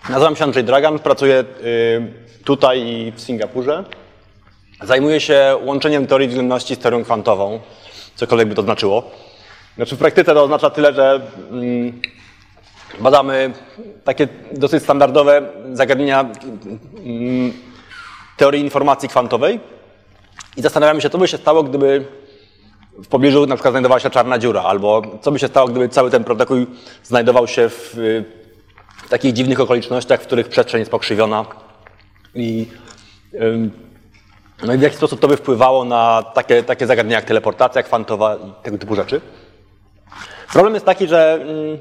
Nazywam się Andrzej Dragan, pracuję tutaj i w Singapurze. Zajmuję się łączeniem teorii względności z teorią kwantową, cokolwiek by to znaczyło. Znaczy w praktyce to oznacza tyle, że badamy takie dosyć standardowe zagadnienia teorii informacji kwantowej i zastanawiamy się, co by się stało, gdyby w pobliżu na przykład znajdowała się czarna dziura, albo co by się stało, gdyby cały ten protokół znajdował się w takich dziwnych okolicznościach, w których przestrzeń jest pokrzywiona no i w jaki sposób to by wpływało na takie zagadnienia jak teleportacja kwantowa i tego typu rzeczy. Problem jest taki, że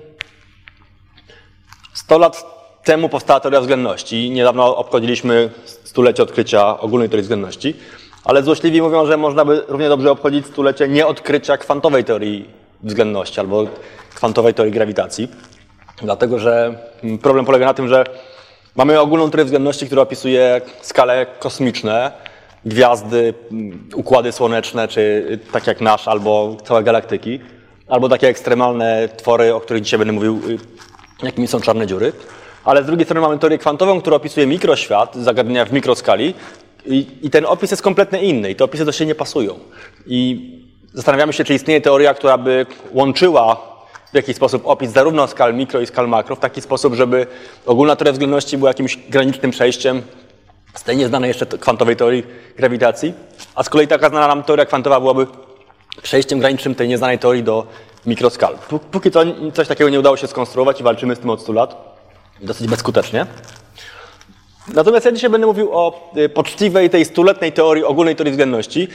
100 lat temu powstała teoria względności. Niedawno obchodziliśmy stulecie odkrycia ogólnej teorii względności, ale złośliwi mówią, że można by równie dobrze obchodzić stulecie nieodkrycia kwantowej teorii względności albo kwantowej teorii grawitacji. Dlatego, że problem polega na tym, że mamy ogólną teorię względności, która opisuje skale kosmiczne, gwiazdy, układy słoneczne, czy tak jak nasz, albo całe galaktyki, albo takie ekstremalne twory, o których dzisiaj będę mówił, jakimi są czarne dziury. Ale z drugiej strony mamy teorię kwantową, która opisuje mikroświat, zagadnienia w mikroskali i ten opis jest kompletnie inny i te opisy do siebie nie pasują. I zastanawiamy się, czy istnieje teoria, która by łączyła w jakiś sposób opis zarówno skal mikro i skal makro w taki sposób, żeby ogólna teoria względności była jakimś granicznym przejściem z tej nieznanej jeszcze kwantowej teorii grawitacji, a z kolei taka znana nam teoria kwantowa byłaby przejściem granicznym tej nieznanej teorii do mikroskal. Póki co coś takiego nie udało się skonstruować i walczymy z tym od 100 lat. Dosyć bezskutecznie. Natomiast ja dzisiaj będę mówił o poczciwej tej stuletniej teorii, ogólnej teorii względności,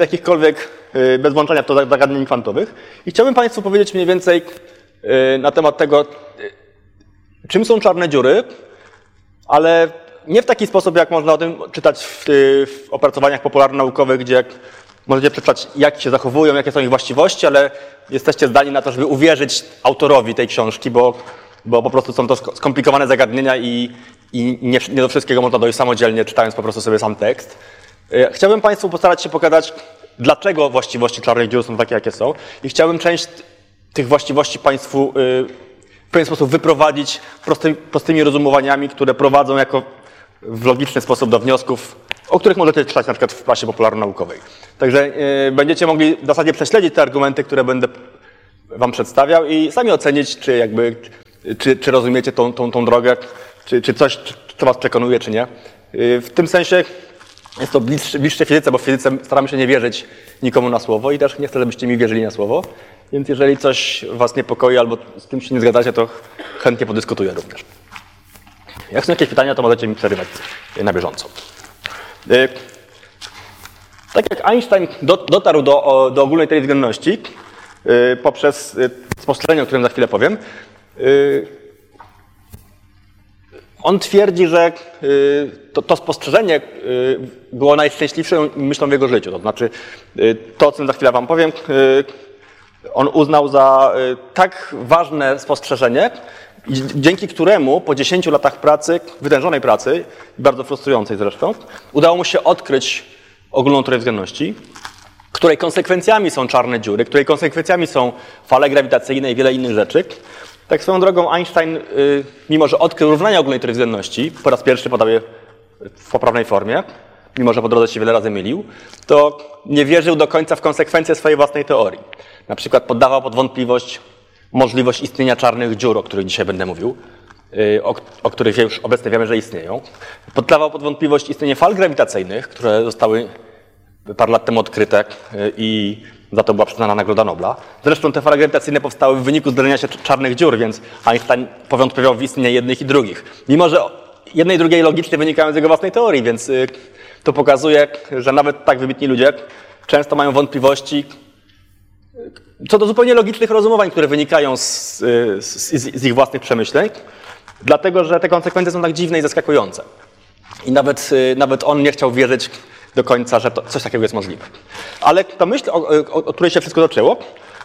bez włączania w to zagadnień kwantowych. I chciałbym Państwu powiedzieć mniej więcej na temat tego, czym są czarne dziury, ale nie w taki sposób, jak można o tym czytać w opracowaniach popularno-naukowych, gdzie możecie przeczytać, jak się zachowują, jakie są ich właściwości, ale jesteście zdani na to, żeby uwierzyć autorowi tej książki, bo po prostu są to skomplikowane zagadnienia i nie do wszystkiego można dojść samodzielnie, czytając po prostu sobie sam tekst. Chciałbym Państwu postarać się pokazać, dlaczego właściwości czarnych dziur są takie, jakie są i chciałbym część tych właściwości Państwu w pewien sposób wyprowadzić prostymi rozumowaniami, które prowadzą w logiczny sposób do wniosków, o których możecie czytać na przykład w prasie popularno-naukowej. Także będziecie mogli w zasadzie prześledzić te argumenty, które będę Wam przedstawiał i sami ocenić, czy rozumiecie tą drogę, czy coś, co Was przekonuje, czy nie. W tym sensie jest to bliższe fizyce, bo w fizyce staramy się nie wierzyć nikomu na słowo i też nie chcę, żebyście mi wierzyli na słowo. Więc jeżeli coś Was niepokoi albo z kimś się nie zgadzacie, to chętnie podyskutuję również. Jak są jakieś pytania, to możecie mi przerywać na bieżąco. Tak jak Einstein dotarł do ogólnej teorii względności poprzez spostrzeżenie, o którym za chwilę powiem, on twierdzi, że to spostrzeżenie było najszczęśliwszą myślą w jego życiu. To znaczy, to, o czym za chwilę Wam powiem, on uznał za tak ważne spostrzeżenie, dzięki któremu po 10 latach pracy, wytężonej pracy, bardzo frustrującej zresztą, udało mu się odkryć ogólną teorię względności, której konsekwencjami są czarne dziury, której konsekwencjami są fale grawitacyjne i wiele innych rzeczy. Tak swoją drogą Einstein, mimo że odkrył równania ogólnej teorii względności, po raz pierwszy podał je w poprawnej formie, mimo że po drodze się wiele razy mylił, to nie wierzył do końca w konsekwencje swojej własnej teorii. Na przykład poddawał pod wątpliwość możliwość istnienia czarnych dziur, o których dzisiaj będę mówił, o których już obecnie wiemy, że istnieją. Poddawał pod wątpliwość istnienie fal grawitacyjnych, które zostały parę lat temu odkryte i za to była przyznana Nagroda Nobla. Zresztą te fale grawitacyjne powstały w wyniku zderzenia się czarnych dziur, więc Einstein powątpiewał w istnienie jednych i drugich. Mimo że jedne i drugie logicznie wynikają z jego własnej teorii, więc to pokazuje, że nawet tak wybitni ludzie często mają wątpliwości co do zupełnie logicznych rozumowań, które wynikają z ich własnych przemyśleń, dlatego że te konsekwencje są tak dziwne i zaskakujące. I nawet on nie chciał wierzyć do końca, że coś takiego jest możliwe. Ale ta myśl, od której się wszystko zaczęło,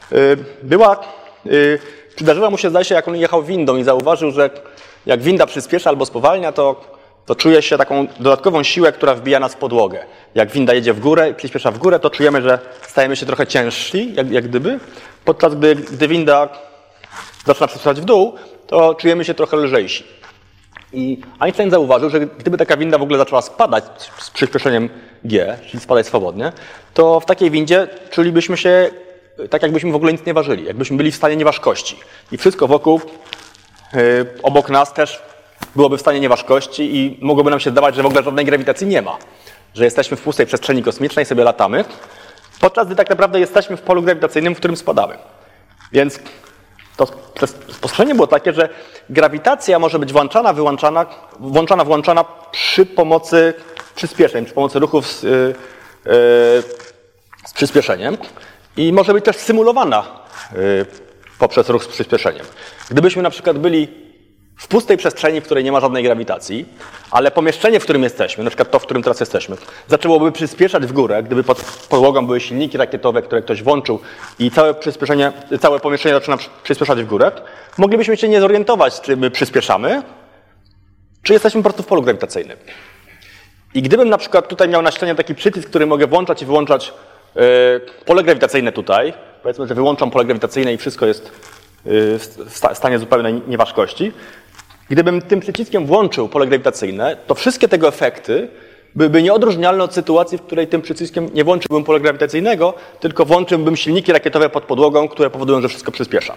przydarzyła mu się, zdaje się, jak on jechał windą i zauważył, że jak winda przyspiesza albo spowalnia, to czuje się taką dodatkową siłę, która wbija nas w podłogę. Jak winda jedzie w górę i przyspiesza w górę, to czujemy, że stajemy się trochę ciężsi, jak gdyby, podczas gdy winda zaczyna przyspieszać w dół, to czujemy się trochę lżejsi. I Einstein zauważył, że gdyby taka winda w ogóle zaczęła spadać z przyspieszeniem g, czyli spadać swobodnie, to w takiej windzie czulibyśmy się tak, jakbyśmy w ogóle nic nie ważyli, jakbyśmy byli w stanie nieważkości. I wszystko wokół, obok nas też byłoby w stanie nieważkości i mogłoby nam się zdawać, że w ogóle żadnej grawitacji nie ma. Że jesteśmy w pustej przestrzeni kosmicznej, sobie latamy, podczas gdy tak naprawdę jesteśmy w polu grawitacyjnym, w którym spadamy. Więc to spostrzeżenie było takie, że grawitacja może być włączana, włączana przy pomocy przyspieszeń, przy pomocy ruchów z przyspieszeniem i może być też symulowana poprzez ruch z przyspieszeniem. Gdybyśmy na przykład byli w pustej przestrzeni, w której nie ma żadnej grawitacji, ale pomieszczenie, w którym jesteśmy, na przykład to, w którym teraz jesteśmy, zaczęłoby przyspieszać w górę, gdyby pod podłogą były silniki rakietowe, które ktoś włączył i całe pomieszczenie zaczyna przyspieszać w górę, moglibyśmy się nie zorientować, czy my przyspieszamy, czy jesteśmy po prostu w polu grawitacyjnym. I gdybym na przykład tutaj miał na ścianie taki przycisk, który mogę włączać i wyłączać pole grawitacyjne tutaj, powiedzmy, że wyłączam pole grawitacyjne i wszystko jest w stanie zupełnej nieważkości. Gdybym tym przyciskiem włączył pole grawitacyjne, to wszystkie tego efekty byłyby nieodróżnialne od sytuacji, w której tym przyciskiem nie włączyłbym pola grawitacyjnego, tylko włączyłbym silniki rakietowe pod podłogą, które powodują, że wszystko przyspiesza.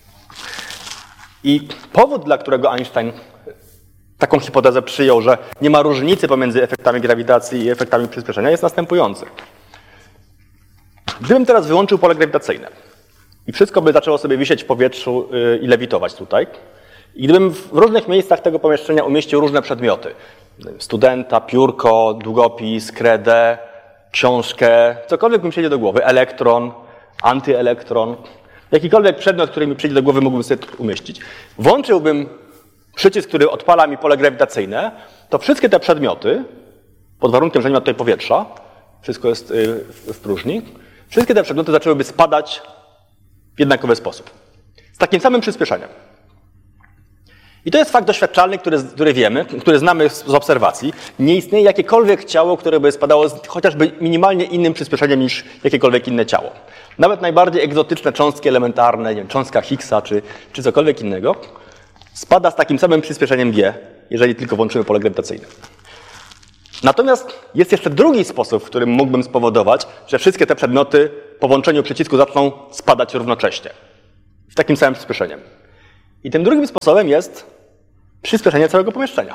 I powód, dla którego Einstein taką hipotezę przyjął, że nie ma różnicy pomiędzy efektami grawitacji i efektami przyspieszenia, jest następujący. Gdybym teraz wyłączył pole grawitacyjne i wszystko by zaczęło sobie wisieć w powietrzu i lewitować tutaj, i gdybym w różnych miejscach tego pomieszczenia umieścił różne przedmioty, studenta, piórko, długopis, kredę, książkę, cokolwiek mi przyjdzie do głowy, elektron, antyelektron, jakikolwiek przedmiot, który mi przyjdzie do głowy, mógłbym sobie umieścić. Włączyłbym przycisk, który odpala mi pole grawitacyjne, to wszystkie te przedmioty, pod warunkiem, że nie ma tutaj powietrza, wszystko jest w próżni, wszystkie te przedmioty zaczęłyby spadać w jednakowy sposób. Z takim samym przyspieszeniem. I to jest fakt doświadczalny, który wiemy, który znamy z obserwacji. Nie istnieje jakiekolwiek ciało, które by spadało z chociażby minimalnie innym przyspieszeniem niż jakiekolwiek inne ciało. Nawet najbardziej egzotyczne cząstki elementarne, nie wiem, cząstka Higgsa czy cokolwiek innego, spada z takim samym przyspieszeniem g, jeżeli tylko włączymy pole grawitacyjne. Natomiast jest jeszcze drugi sposób, w którym mógłbym spowodować, że wszystkie te przedmioty po włączeniu przycisku zaczną spadać równocześnie. W takim samym przyspieszeniem. I tym drugim sposobem jest przyspieszenie całego pomieszczenia.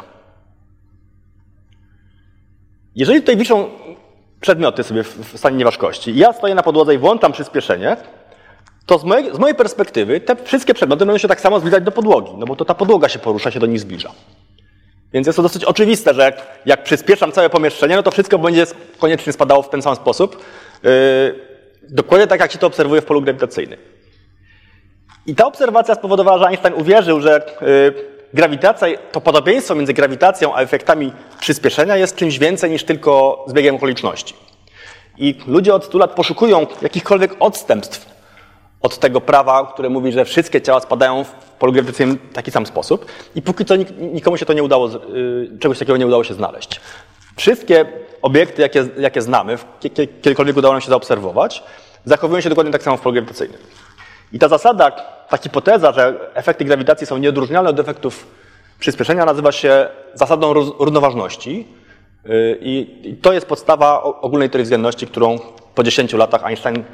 Jeżeli tutaj wiszą przedmioty sobie w stanie nieważkości i ja stoję na podłodze i włączam przyspieszenie, to z mojej perspektywy te wszystkie przedmioty będą się tak samo zbliżać do podłogi, no bo to ta podłoga się porusza, się do nich zbliża. Więc jest to dosyć oczywiste, że jak przyspieszam całe pomieszczenie, no to wszystko będzie koniecznie spadało w ten sam sposób. Dokładnie tak, jak się to obserwuje w polu grawitacyjnym. I ta obserwacja spowodowała, że Einstein uwierzył, że grawitacja, to podobieństwo między grawitacją a efektami przyspieszenia jest czymś więcej niż tylko zbiegiem okoliczności. I ludzie od 100 lat poszukują jakichkolwiek odstępstw od tego prawa, które mówi, że wszystkie ciała spadają w polu grawitacyjnym w taki sam sposób. I póki co nikomu się to nie udało, czegoś takiego nie udało się znaleźć. Wszystkie obiekty, jakie znamy, kiedykolwiek udało nam się zaobserwować, zachowują się dokładnie tak samo w polu grawitacyjnym. I ta zasada, ta hipoteza, że efekty grawitacji są nieodróżnialne od efektów przyspieszenia, nazywa się zasadą równoważności. I to jest podstawa ogólnej teorii względności, którą po 10 latach Einstein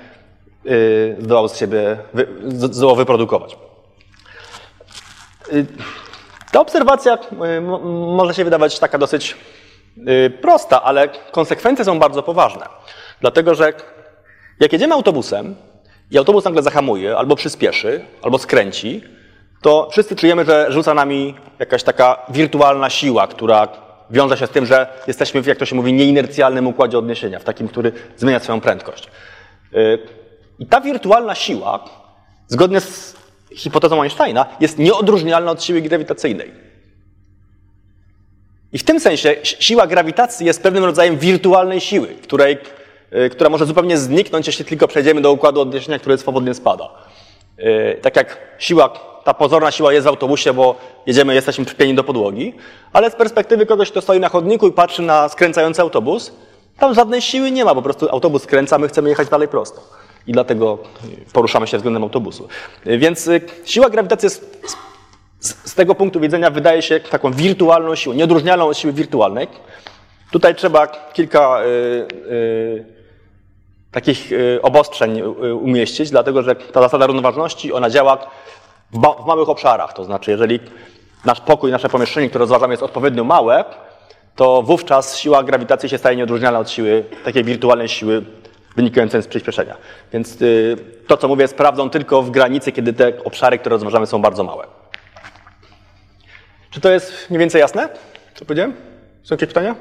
zdołał wyprodukować. Ta obserwacja może się wydawać taka dosyć prosta, ale konsekwencje są bardzo poważne. Dlatego, że jak jedziemy autobusem i autobus nagle zahamuje, albo przyspieszy, albo skręci, to wszyscy czujemy, że rzuca nami jakaś taka wirtualna siła, która wiąże się z tym, że jesteśmy w, jak to się mówi, nieinercjalnym układzie odniesienia, w takim, który zmienia swoją prędkość. I ta wirtualna siła, zgodnie z hipotezą Einsteina, jest nieodróżnialna od siły grawitacyjnej. I w tym sensie siła grawitacji jest pewnym rodzajem wirtualnej siły, która może zupełnie zniknąć, jeśli tylko przejdziemy do układu odniesienia, który swobodnie spada. Tak jak ta pozorna siła jest w autobusie, bo jesteśmy przypieni do podłogi, ale z perspektywy kogoś, kto stoi na chodniku i patrzy na skręcający autobus, tam żadnej siły nie ma, po prostu autobus skręca, my chcemy jechać dalej prosto. I dlatego poruszamy się względem autobusu. Więc siła grawitacji jest z tego punktu widzenia wydaje się taką wirtualną siłą, nieodróżnialną od siły wirtualnej. Tutaj trzeba kilka takich obostrzeń umieścić, dlatego że ta zasada równoważności, ona działa w małych obszarach. To znaczy, jeżeli nasz pokój, nasze pomieszczenie, które rozważamy, jest odpowiednio małe, to wówczas siła grawitacji się staje nieodróżnialna od siły, takiej wirtualnej siły wynikającej z przyspieszenia. Więc to, co mówię, sprawdzą tylko w granicy, kiedy te obszary, które rozważamy, są bardzo małe. Czy to jest mniej więcej jasne, co powiedziałem? Są jakieś pytania?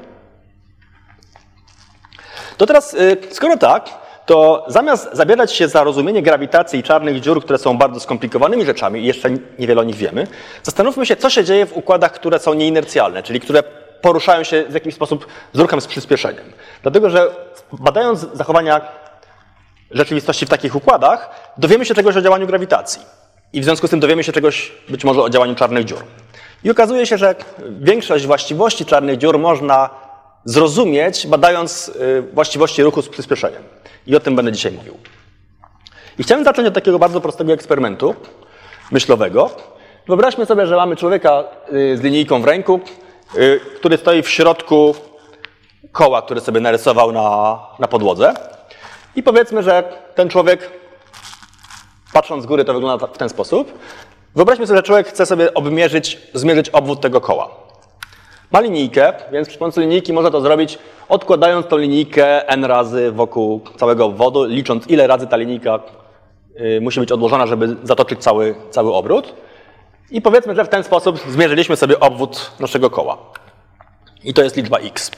To teraz, skoro tak, to zamiast zabierać się za rozumienie grawitacji i czarnych dziur, które są bardzo skomplikowanymi rzeczami i jeszcze niewiele o nich wiemy, zastanówmy się, co się dzieje w układach, które są nieinercjalne, czyli które poruszają się w jakiś sposób z ruchem, z przyspieszeniem. Dlatego, że badając zachowania rzeczywistości w takich układach, dowiemy się czegoś o działaniu grawitacji. I w związku z tym dowiemy się czegoś być może o działaniu czarnych dziur. I okazuje się, że większość właściwości czarnych dziur można zrozumieć, badając właściwości ruchu z przyspieszeniem. I o tym będę dzisiaj mówił. I chciałem zacząć od takiego bardzo prostego eksperymentu myślowego. Wyobraźmy sobie, że mamy człowieka z linijką w ręku, który stoi w środku koła, które sobie narysował na podłodze. I powiedzmy, że ten człowiek, patrząc z góry, to wygląda w ten sposób. Wyobraźmy sobie, że człowiek chce sobie zmierzyć obwód tego koła. Ma linijkę, więc przy pomocy linijki może to zrobić, odkładając tą linijkę n razy wokół całego obwodu, licząc, ile razy ta linijka musi być odłożona, żeby zatoczyć cały obrót. I powiedzmy, że w ten sposób zmierzyliśmy sobie obwód naszego koła. I to jest liczba x.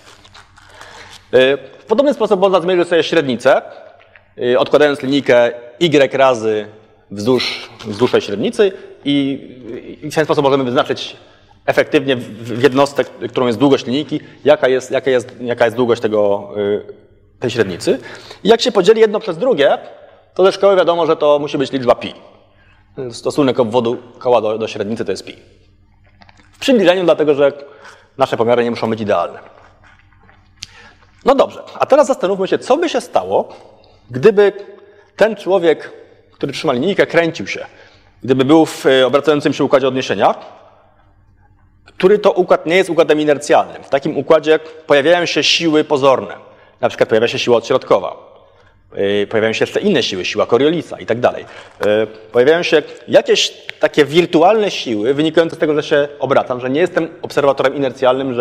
W podobny sposób można zmierzyć sobie średnicę, odkładając linijkę y razy wzdłuż tej średnicy i w ten sposób możemy wyznaczyć efektywnie w jednostkę, którą jest długość linijki, jaka jest długość tej średnicy. I jak się podzieli jedno przez drugie, to ze szkoły wiadomo, że to musi być liczba pi. Stosunek obwodu koła do średnicy to jest pi. W przybliżeniu, dlatego że nasze pomiary nie muszą być idealne. No dobrze, a teraz zastanówmy się, co by się stało, gdyby ten człowiek, który trzyma linijkę, kręcił się. Gdyby był w obracającym się układzie odniesienia, który to układ nie jest układem inercjalnym. W takim układzie pojawiają się siły pozorne. Na przykład pojawia się siła odśrodkowa. Pojawiają się jeszcze inne siły, siła Coriolisa i tak dalej. Pojawiają się jakieś takie wirtualne siły wynikające z tego, że się obracam, że nie jestem obserwatorem inercjalnym,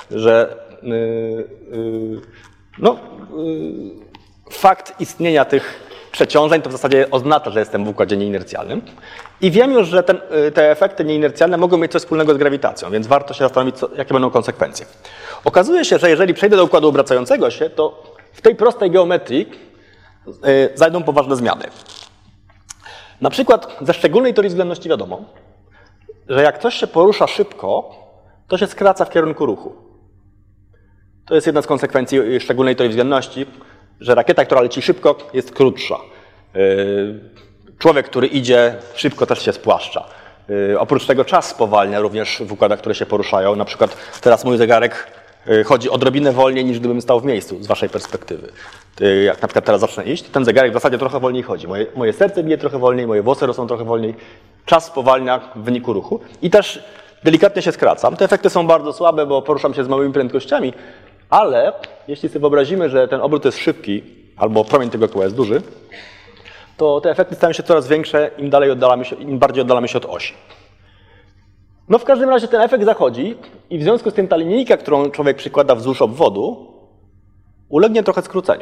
fakt istnienia tych przeciążeń to w zasadzie oznacza, że jestem w układzie nieinercjalnym. I wiem już, że te efekty nieinercjalne mogą mieć coś wspólnego z grawitacją, więc warto się zastanowić, jakie będą konsekwencje. Okazuje się, że jeżeli przejdę do układu obracającego się, to w tej prostej geometrii zajdą poważne zmiany. Na przykład ze szczególnej teorii względności wiadomo, że jak coś się porusza szybko, to się skraca w kierunku ruchu. To jest jedna z konsekwencji szczególnej teorii względności, że rakieta, która leci szybko, jest krótsza. Człowiek, który idzie szybko, też się spłaszcza. Oprócz tego czas spowalnia również w układach, które się poruszają. Na przykład teraz mój zegarek chodzi odrobinę wolniej, niż gdybym stał w miejscu, z waszej perspektywy. Jak na przykład teraz zacznę iść, to ten zegarek w zasadzie trochę wolniej chodzi. Moje serce bije trochę wolniej, moje włosy rosną trochę wolniej. Czas spowalnia w wyniku ruchu i też delikatnie się skracam. Te efekty są bardzo słabe, bo poruszam się z małymi prędkościami, ale jeśli sobie wyobrazimy, że ten obrót jest szybki, albo promień tego koła jest duży, to te efekty stają się coraz większe, im bardziej oddalamy się od osi. No w każdym razie ten efekt zachodzi i w związku z tym ta linijka, którą człowiek przykłada wzdłuż obwodu, ulegnie trochę skróceniu.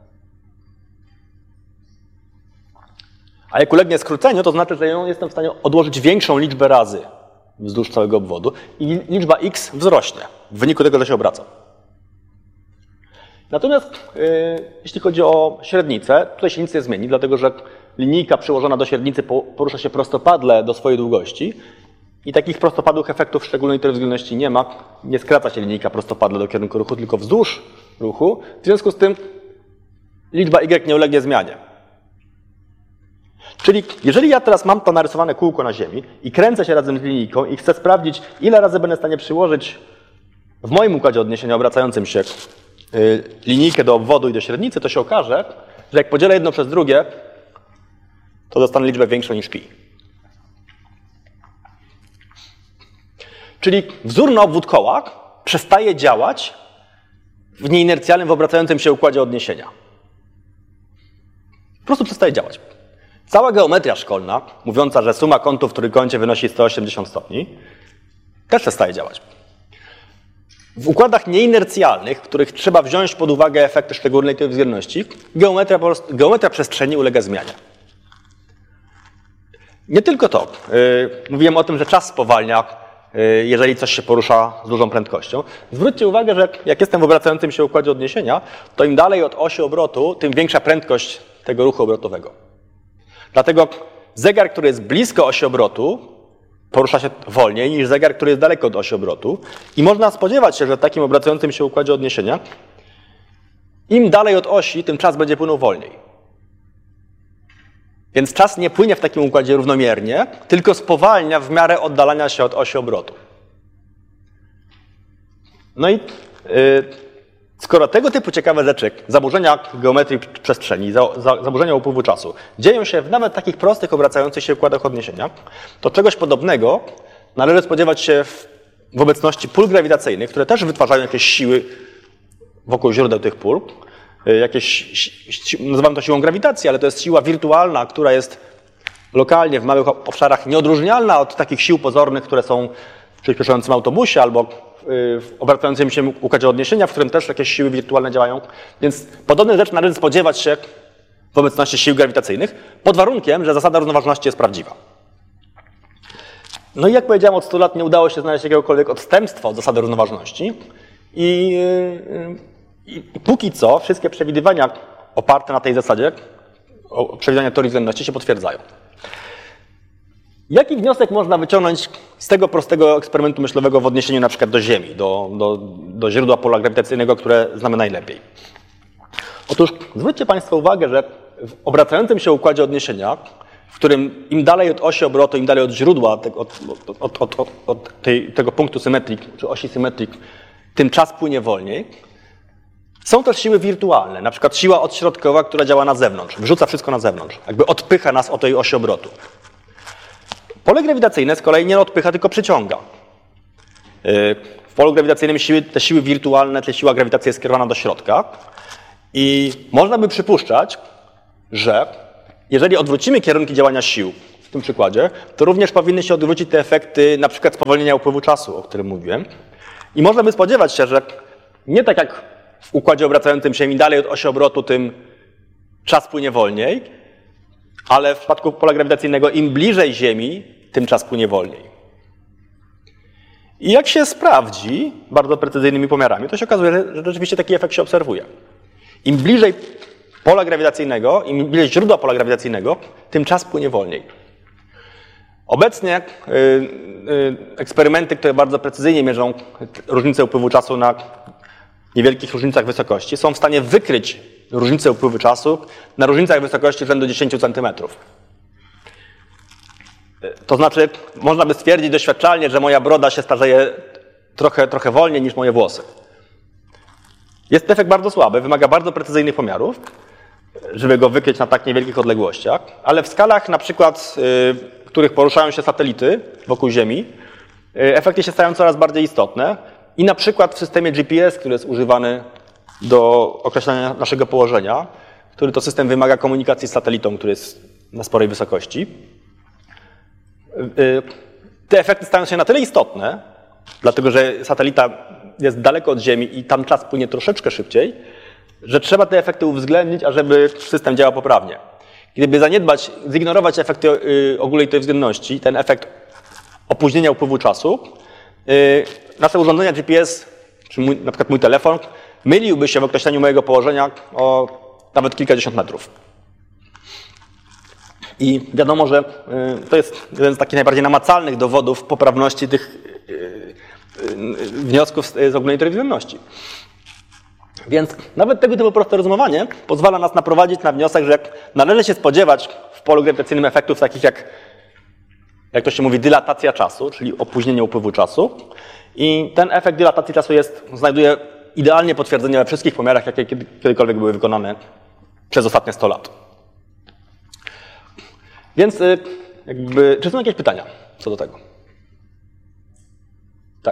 A jak ulegnie skróceniu, to znaczy, że ją jestem w stanie odłożyć większą liczbę razy wzdłuż całego obwodu i liczba x wzrośnie w wyniku tego, że się obraca. Natomiast jeśli chodzi o średnicę, tutaj się nic nie zmieni, dlatego że linijka przyłożona do średnicy porusza się prostopadle do swojej długości i takich prostopadłych efektów w szczególnej teorii względności nie ma. Nie skraca się linijka prostopadle do kierunku ruchu, tylko wzdłuż ruchu. W związku z tym liczba y nie ulegnie zmianie. Czyli jeżeli ja teraz mam to narysowane kółko na ziemi i kręcę się razem z linijką i chcę sprawdzić, ile razy będę w stanie przyłożyć w moim układzie odniesienia obracającym się linijkę do obwodu i do średnicy, to się okaże, że jak podzielę jedno przez drugie, to dostanę liczbę większą niż pi. Czyli wzór na obwód koła przestaje działać w nieinercjalnym, w obracającym się układzie odniesienia. Po prostu przestaje działać. Cała geometria szkolna, mówiąca, że suma kątów w trójkącie wynosi 180 stopni, też przestaje działać. W układach nieinercjalnych, w których trzeba wziąć pod uwagę efekty szczególnej tej względności, geometria przestrzeni ulega zmianie. Nie tylko to. Mówiłem o tym, że czas spowalnia, jeżeli coś się porusza z dużą prędkością. Zwróćcie uwagę, że jak jestem w obracającym się układzie odniesienia, to im dalej od osi obrotu, tym większa prędkość tego ruchu obrotowego. Dlatego zegar, który jest blisko osi obrotu, porusza się wolniej niż zegar, który jest daleko od osi obrotu. I można spodziewać się, że w takim obracającym się układzie odniesienia im dalej od osi, tym czas będzie płynął wolniej. Więc czas nie płynie w takim układzie równomiernie, tylko spowalnia w miarę oddalania się od osi obrotu. No i skoro tego typu ciekawe rzeczy, zaburzenia geometrii przestrzeni, zaburzenia upływu czasu, dzieją się w nawet takich prostych, obracających się układach odniesienia, to czegoś podobnego należy spodziewać się w obecności pól grawitacyjnych, które też wytwarzają jakieś siły wokół źródeł tych pól. Nazywam to siłą grawitacji, ale to jest siła wirtualna, która jest lokalnie w małych obszarach nieodróżnialna od takich sił pozornych, które są w przyspieszającym autobusie albo w obracającym się układzie odniesienia, w którym też jakieś siły wirtualne działają. Więc podobnych rzeczy należy spodziewać się w obecności sił grawitacyjnych, pod warunkiem, że zasada równoważności jest prawdziwa. No i jak powiedziałem, od 100 lat nie udało się znaleźć jakiegokolwiek odstępstwa od zasady równoważności i póki co wszystkie przewidywania oparte na tej zasadzie, przewidywania teorii względności się potwierdzają. Jaki wniosek można wyciągnąć z tego prostego eksperymentu myślowego w odniesieniu na przykład do Ziemi, do źródła pola grawitacyjnego, które znamy najlepiej? Otóż zwróćcie Państwo uwagę, że w obracającym się układzie odniesienia, w którym im dalej od osi obrotu, im dalej od źródła, tego punktu symetrii, czy osi symetrii, tym czas płynie wolniej, są też siły wirtualne, na przykład siła odśrodkowa, która działa na zewnątrz, wrzuca wszystko na zewnątrz, jakby odpycha nas od tej osi obrotu. Pole grawitacyjne z kolei nie odpycha, tylko przyciąga. W polu grawitacyjnym te siły wirtualne, siła grawitacji jest skierowana do środka i można by przypuszczać, że jeżeli odwrócimy kierunki działania sił, w tym przykładzie, to również powinny się odwrócić te efekty na przykład spowolnienia upływu czasu, o którym mówiłem. I można by spodziewać się, że nie tak jak w układzie obracającym się im dalej od osi obrotu, tym czas płynie wolniej, ale w przypadku pola grawitacyjnego im bliżej Ziemi, tym czas płynie wolniej. I jak się sprawdzi bardzo precyzyjnymi pomiarami, to się okazuje, że rzeczywiście taki efekt się obserwuje. Im bliżej pola grawitacyjnego, im bliżej źródła pola grawitacyjnego, tym czas płynie wolniej. Obecnie eksperymenty, które bardzo precyzyjnie mierzą różnicę upływu czasu na niewielkich różnicach wysokości, są w stanie wykryć różnicę upływu czasu na różnicach wysokości rzędu 10 cm. To znaczy, można by stwierdzić doświadczalnie, że moja broda się starzeje trochę wolniej niż moje włosy. Jest efekt bardzo słaby, wymaga bardzo precyzyjnych pomiarów, żeby go wykryć na tak niewielkich odległościach, ale w skalach na przykład, w których poruszają się satelity wokół Ziemi, efekty się stają coraz bardziej istotne i na przykład w systemie GPS, który jest używany do określania naszego położenia, który to system wymaga komunikacji z satelitą, który jest na sporej wysokości, te efekty stają się na tyle istotne, dlatego że satelita jest daleko od Ziemi i tam czas płynie troszeczkę szybciej, że trzeba te efekty uwzględnić, ażeby system działał poprawnie. Gdyby zaniedbać, zignorować efekty ogólnej tej względności, ten efekt opóźnienia upływu czasu, nasze urządzenia GPS, czy na przykład mój telefon, myliłby się w określeniu mojego położenia o nawet kilkadziesiąt metrów. I wiadomo, że to jest jeden z takich najbardziej namacalnych dowodów poprawności tych wniosków z ogólnej teorii względności. Więc nawet tego typu proste rozumowanie pozwala nas naprowadzić na wniosek, że należy się spodziewać w polu grawitacyjnym efektów takich jak to się mówi, dylatacja czasu, czyli opóźnienie upływu czasu. I ten efekt dylatacji czasu znajduje idealnie potwierdzenie we wszystkich pomiarach, jakie kiedykolwiek były wykonane przez ostatnie 100 lat. Więc czy są jakieś pytania co do tego?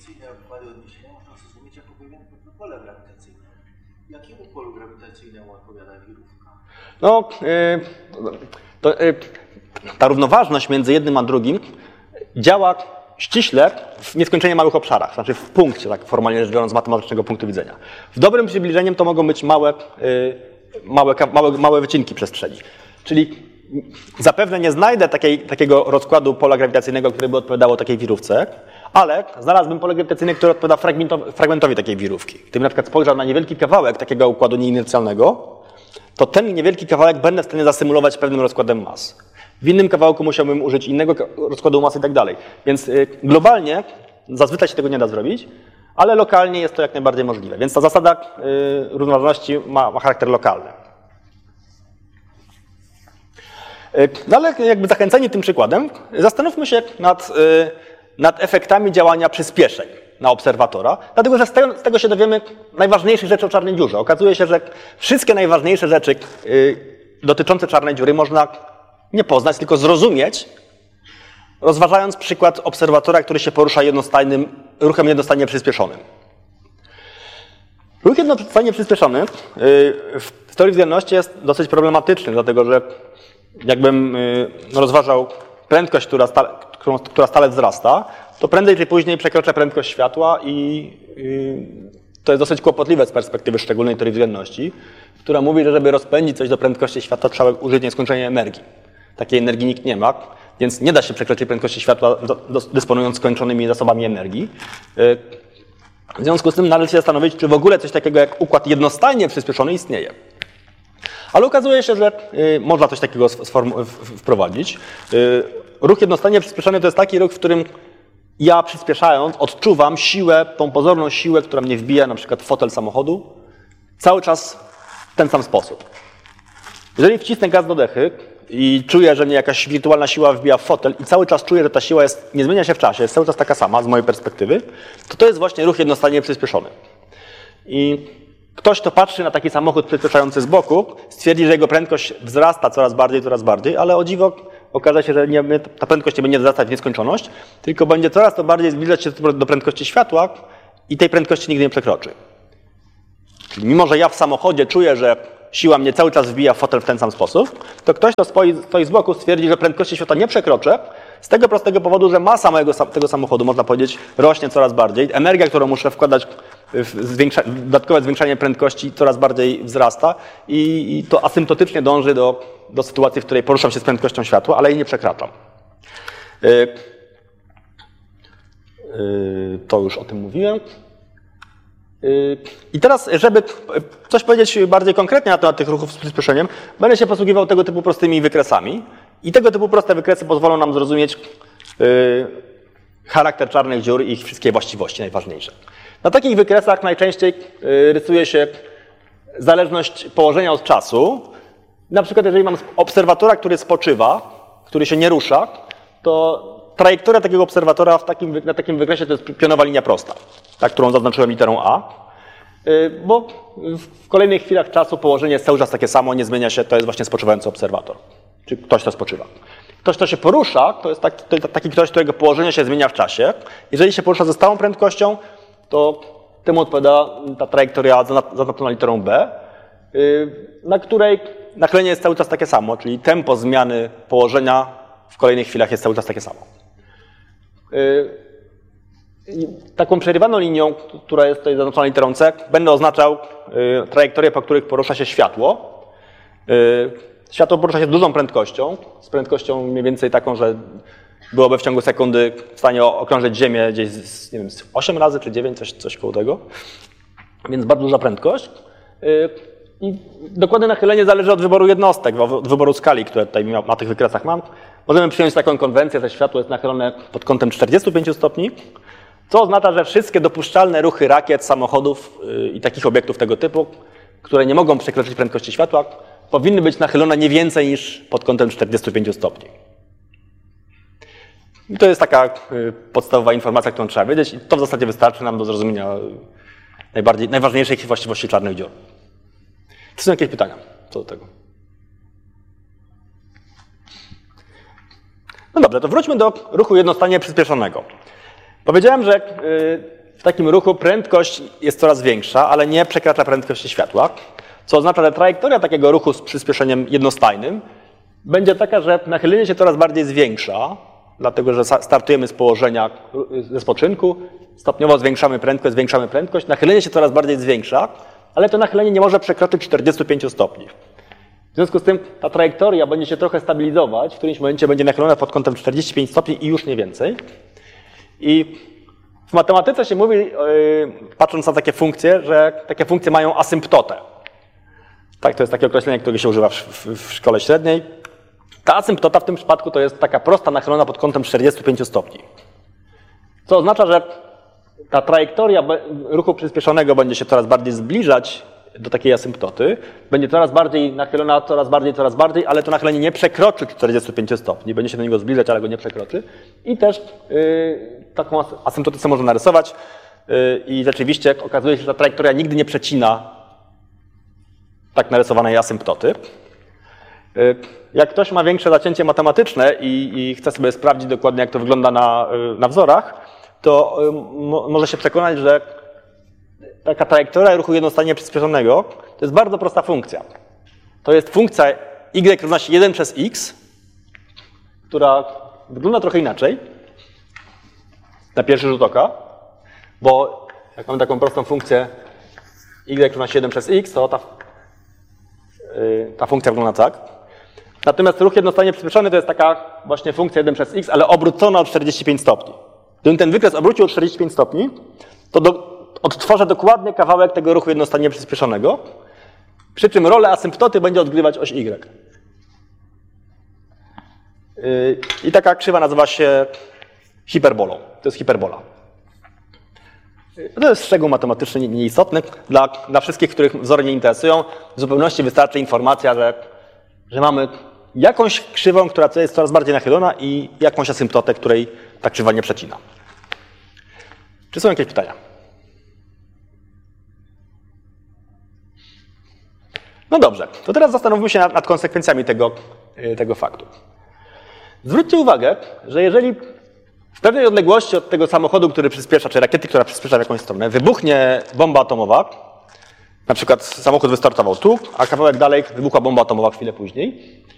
grawitacyjne układy odniesienia można zrozumieć jako pewien pole grawitacyjne. Jakiemu polu grawitacyjnemu odpowiada wirówka? No, ta równoważność między jednym a drugim działa ściśle w nieskończenie małych obszarach, znaczy w punkcie, tak formalnie rzecz biorąc, z matematycznego punktu widzenia. W dobrym przybliżeniem to mogą być małe wycinki przestrzeni. Czyli zapewne nie znajdę takiego rozkładu pola grawitacyjnego, które by odpowiadało takiej wirówce, ale znalazłbym pole grawitacyjne, które odpowiada fragmentowi takiej wirówki. Gdybym na przykład spojrzał na niewielki kawałek takiego układu nieinercjalnego, to ten niewielki kawałek będę w stanie zasymulować pewnym rozkładem mas. W innym kawałku musiałbym użyć innego rozkładu mas i tak dalej. Więc globalnie zazwyczaj się tego nie da zrobić, ale lokalnie jest to jak najbardziej możliwe. Więc ta zasada równoważności ma charakter lokalny. No ale jakby zachęceni tym przykładem, zastanówmy się nad efektami działania przyspieszeń na obserwatora, dlatego że z tego się dowiemy najważniejszych rzeczy o czarnej dziurze. Okazuje się, że wszystkie najważniejsze rzeczy dotyczące czarnej dziury można nie poznać, tylko zrozumieć, rozważając przykład obserwatora, który się porusza ruchem jednostronnie przyspieszonym. Ruch jednostronnie przyspieszony w teorii względności jest dosyć problematyczny, dlatego że jakbym rozważał prędkość, która stale wzrasta, to prędzej czy później przekroczę prędkość światła i to jest dosyć kłopotliwe z perspektywy szczególnej teorii względności, która mówi, że żeby rozpędzić coś do prędkości światła, trzeba użyć nieskończenie energii. Takiej energii nikt nie ma, więc nie da się przekroczyć prędkości światła dysponując skończonymi zasobami energii. W związku z tym należy się zastanowić, czy w ogóle coś takiego jak układ jednostajnie przyspieszony istnieje. Ale okazuje się, że można coś takiego wprowadzić. Ruch jednostronnie przyspieszony to jest taki ruch, w którym ja przyspieszając odczuwam siłę, tą pozorną siłę, która mnie wbija na przykład w fotel samochodu, cały czas w ten sam sposób. Jeżeli wcisnę gaz do dechy i czuję, że mnie jakaś wirtualna siła wbija w fotel i cały czas czuję, że ta siła nie zmienia się w czasie, jest cały czas taka sama z mojej perspektywy, to jest właśnie ruch jednostronnie przyspieszony. I ktoś, kto patrzy na taki samochód przyspieszający z boku, stwierdzi, że jego prędkość wzrasta coraz bardziej, ale o dziwo okaże się, że ta prędkość nie będzie wzrastać w nieskończoność, tylko będzie coraz to bardziej zbliżać się do prędkości światła i tej prędkości nigdy nie przekroczy. Czyli mimo, że ja w samochodzie czuję, że siła mnie cały czas wbija w fotel w ten sam sposób, to ktoś, kto stoi z boku, stwierdzi, że prędkości światła nie przekroczę, z tego prostego powodu, że masa tego samochodu, można powiedzieć, rośnie coraz bardziej. Energia, którą muszę wkładać w dodatkowe zwiększanie prędkości, coraz bardziej wzrasta i to asymptotycznie dąży do sytuacji, w której poruszam się z prędkością światła, ale jej nie przekraczam. To już o tym mówiłem. I teraz, żeby coś powiedzieć bardziej konkretnie na temat tych ruchów z przyspieszeniem, będę się posługiwał tego typu prostymi wykresami. I tego typu proste wykresy pozwolą nam zrozumieć charakter czarnych dziur i ich wszystkie właściwości najważniejsze. Na takich wykresach najczęściej rysuje się zależność położenia od czasu. Na przykład jeżeli mam obserwatora, który spoczywa, który się nie rusza, to trajektoria takiego obserwatora na takim wykresie to jest pionowa linia prosta, ta, którą zaznaczyłem literą A, bo w kolejnych chwilach czasu położenie jest cały czas takie samo, nie zmienia się, to jest właśnie spoczywający obserwator, czy ktoś, kto spoczywa. Ktoś, kto się porusza, to jest taki ktoś, którego położenie się zmienia w czasie. Jeżeli się porusza ze stałą prędkością, to temu odpowiada ta trajektoria zaznaczona literą B, na której nachylenie jest cały czas takie samo, czyli tempo zmiany położenia w kolejnych chwilach jest cały czas takie samo. Taką przerywaną linią, która jest tutaj zaznaczona literą C, będę oznaczał trajektorię, po których porusza się światło. Światło porusza się z dużą prędkością, z prędkością mniej więcej taką, że byłoby w ciągu sekundy w stanie okrążyć Ziemię gdzieś nie wiem, 8 razy czy 9, coś koło tego. Więc bardzo duża prędkość. I dokładne nachylenie zależy od wyboru jednostek, od wyboru skali, które tutaj na tych wykresach mam. Możemy przyjąć taką konwencję, że światło jest nachylone pod kątem 45 stopni, co oznacza, że wszystkie dopuszczalne ruchy rakiet, samochodów i takich obiektów tego typu, które nie mogą przekroczyć prędkości światła, powinny być nachylone nie więcej niż pod kątem 45 stopni. I to jest taka podstawowa informacja, którą trzeba wiedzieć i to w zasadzie wystarczy nam do zrozumienia najważniejszych właściwości czarnych dziur. Czy są jakieś pytania co do tego? No dobrze, to wróćmy do ruchu jednostronnie przyspieszonego. Powiedziałem, że w takim ruchu prędkość jest coraz większa, ale nie przekracza prędkości światła, co oznacza, że trajektoria takiego ruchu z przyspieszeniem jednostajnym będzie taka, że nachylenie się coraz bardziej zwiększa, dlatego że startujemy z położenia ze spoczynku, stopniowo zwiększamy prędkość, nachylenie się coraz bardziej zwiększa, ale to nachylenie nie może przekroczyć 45 stopni. W związku z tym ta trajektoria będzie się trochę stabilizować, w którymś momencie będzie nachylona pod kątem 45 stopni i już nie więcej. I w matematyce się mówi, patrząc na takie funkcje, że takie funkcje mają asymptotę. Tak, to jest takie określenie, które się używa w szkole średniej. Ta asymptota w tym przypadku to jest taka prosta nachylona pod kątem 45 stopni. Co oznacza, że ta trajektoria ruchu przyspieszonego będzie się coraz bardziej zbliżać do takiej asymptoty. Będzie coraz bardziej nachylona, coraz bardziej, ale to nachylenie nie przekroczy 45 stopni. Będzie się do niego zbliżać, ale go nie przekroczy. I też taką asymptotę sobie można narysować. I rzeczywiście okazuje się, że ta trajektoria nigdy nie przecina tak narysowanej asymptoty. Jak ktoś ma większe zacięcie matematyczne i chce sobie sprawdzić dokładnie, jak to wygląda na wzorach, to może się przekonać, że taka trajektoria ruchu jednostajnie przyspieszonego to jest bardzo prosta funkcja. To jest funkcja y równa się 1 przez x, która wygląda trochę inaczej na pierwszy rzut oka, bo jak mamy taką prostą funkcję y równa się 1 przez x, to ta funkcja wygląda tak. Natomiast ruch jednostajnie przyspieszony to jest taka właśnie funkcja 1 przez x, ale obrócona o 45 stopni. Gdybym ten wykres obrócił o 45 stopni, to odtworzę dokładnie kawałek tego ruchu jednostajnie przyspieszonego, przy czym rolę asymptoty będzie odgrywać oś y. I taka krzywa nazywa się hiperbolą. To jest hiperbola. To jest szczegół matematyczny nieistotny. Dla wszystkich, których wzory nie interesują, w zupełności wystarczy informacja, że mamy jakąś krzywą, która jest coraz bardziej nachylona i jakąś asymptotę, której ta krzywa nie przecina. Czy są jakieś pytania? No dobrze, to teraz zastanówmy się nad konsekwencjami tego faktu. Zwróćcie uwagę, że jeżeli w pewnej odległości od tego samochodu, który przyspiesza, czy rakiety, która przyspiesza w jakąś stronę, wybuchnie bomba atomowa, na przykład samochód wystartował tu, a kawałek dalej wybuchła bomba atomowa chwilę później,